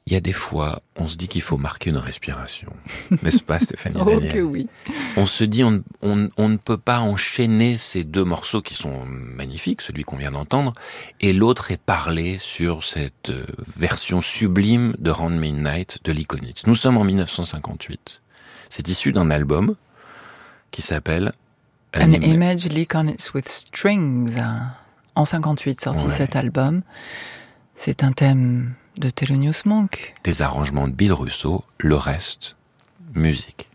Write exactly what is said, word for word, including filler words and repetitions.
Il y a des fois, on se dit qu'il faut marquer une respiration. N'est-ce pas, Stéphanie Oh Daniel ? que oui. On se dit, on, on, on ne peut pas enchaîner ces deux morceaux qui sont magnifiques, celui qu'on vient d'entendre, et l'autre est parlé sur cette version sublime de Round Midnight de Lee Konitz. Nous sommes en dix-neuf cent cinquante-huit. C'est issu d'un album qui s'appelle An Image Lee Konitz with Strings. En cinquante-huit, sorti ouais. cet album. C'est un thème de Thelonious Monk. Des arrangements de Bill Russo, le reste, musique.